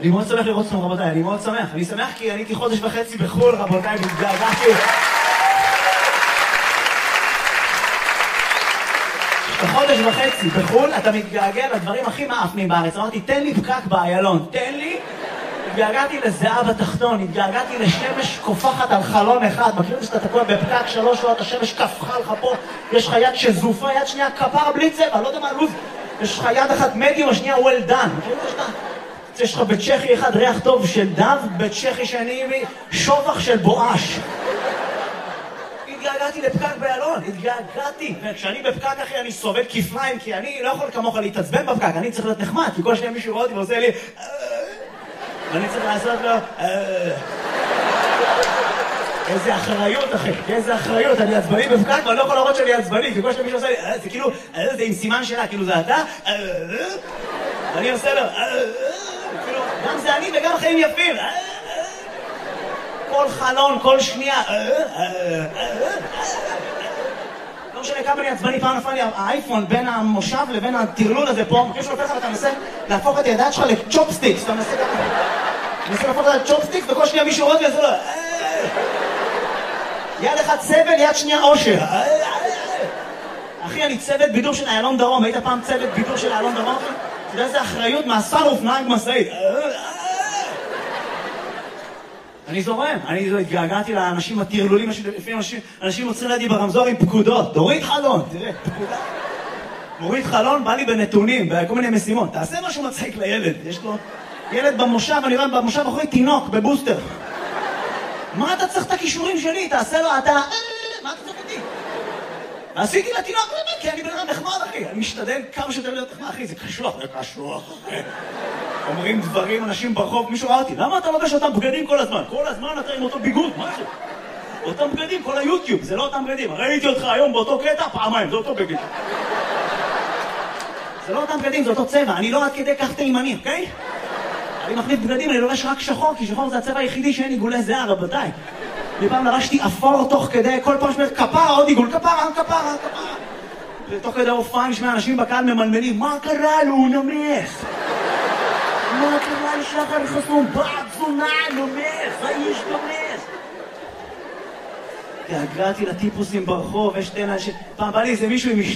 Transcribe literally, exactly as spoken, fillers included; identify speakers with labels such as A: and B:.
A: אני מאוד שמח לראות אתכם, רבותיי, אני מאוד שמח. אני שמח כי אני הייתי חודש וחצי בחול, רבותיי, והתגעגעתי. בחודש וחצי בחול, אתה מתגעגע לדברים הכי מאפנים בארץ. אמרתי, תן לי פקק באיילון, תן לי. התגעגעתי לזהה בתחתון, התגעגעתי לשמש קופחת על חלון אחד. מכיר את זה שאתה תקוע בפקק שלוש שעות, השמש קפחה לך פה, יש לך יד שזופה, יד שנייה כפרה בלי צבע, לא יודע מה לוז. יש לך יד אחת מדיום, השנייה well done. מכיר את זה שאתה? יש לך בצ'כי אחד ריח טוב של דב, בצ'כי שני שובח של בואש. התגעגעתי לפקק באיילון, התגעגעתי. וכשאני בפקק אחי אני סובל כפליים, כי אני לא יכול כמוך להתעצבן בפקק, אני צריך להיות נחמד, כי כל שניה מישהו רואה אותי ועושה לי ואני צריך לעשות לו איזה אחריות אחי, איזה אחריות, אני עצבני בפקק ואני לא יכול להראות שאני עצבני, כי כל שניה מישהו עושה לי, זה כאילו, זה עם סימן שלה, כאילו זה אתה ואני עושה לו גם זה אני וגם חיים יפים. כל חלון, כל שנייה. לא משנה כמה אני עצבני, פעם נפל לי האייפון בין המושב לבין הטרלול הזה פה. אחרי שלופך ואתה מנסה להפוך את הידיים שלך לצ'ופסטיקס. אתה מנסה ככה. מנסה להפוך את לצ'ופסטיקס וכל שנייה מישהו רואה וזה לא. יד אחד סבל, יד שנייה אושר. אחי, אני צוות בידור של איילון דרום. היית פעם צוות בידור של איילון דרום? אתה יודע איזה אחריות מהספר נהג משאית. אני זורם, אני התגעגעתי לאנשים הטרלולים, לפעמים אנשים עוצרים לידי ברמזור עם פקודות. תוריד חלון, תראה, פקודה. מוריד חלון, בא לי בנתונים, בכל מיני משימות. תעשה משהו מצחיק לילד, יש לו ילד במושב, אני רואה במושב אחרי תינוק, בבוסטר. מה אתה צריך את הכישורים שלי? תעשה לו, אתה... מה אתה צריך אותי? עשיתי לתינוק, כי אני בן אדם נחמד, אחי. אני משתדל כמה שיותר להיות נחמד, אחי, זה קשוח, זה קשוח, אחי. אומרים דברים, אנשים ברחוב, מישהו ראה אותי, למה אתה לובש אותם בגדים כל הזמן? כל הזמן אתה עם אותו ביגוד, מה זה? אותם בגדים, כל היוטיוב, זה לא אותם בגדים. ראיתי אותך היום באותו קטע, פעמיים, זה אותו בגד. זה לא אותם בגדים, זה אותו צבע. אני לא עד כדי כך תימני, אוקיי? אני מחליף בגדים, אני לובש רק שחור, כי שחור זה הצבע היחידי שאין עיגולי זהה, רבותיי. לפעם לרשתי אפור תוך כדי, כל פעם שמר כפרה, עוד עיגול, כפרה, כפרה, כפרה. ותוך כדי הופעה נשמע אנשים בקהל ממלמלים, מה קרה לו, הוא נמס? מה קרה לשחר חסון? בעד זונה, נמס, האיש נמס. התגעגעתי לטיפוסים ברחוב, יש שתי אנשים, פעם בא לי איזה מישהו עם